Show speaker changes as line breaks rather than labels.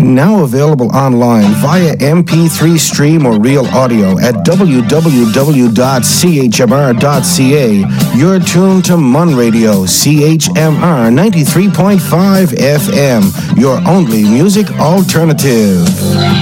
Now available online via MP3 stream or real audio at www.chmr.ca. You're tuned to Mun Radio, CHMR 93.5 FM, your only music alternative.